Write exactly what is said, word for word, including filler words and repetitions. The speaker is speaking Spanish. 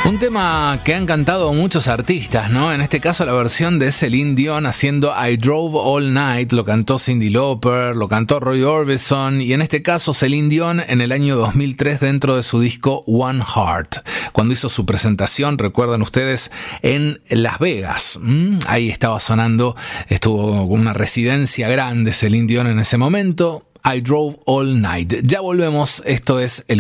Un tema que han cantado muchos artistas, ¿no? En este caso la versión de Celine Dion haciendo I Drove All Night, lo cantó Cyndi Lauper, lo cantó Roy Orbison y en este caso Celine Dion en el año dos mil tres dentro de su disco One Heart, cuando hizo su presentación, recuerdan ustedes, en Las Vegas. ¿Mm? Ahí estaba sonando, estuvo con una residencia grande Celine Dion en ese momento, I Drove All Night. Ya volvemos, esto es el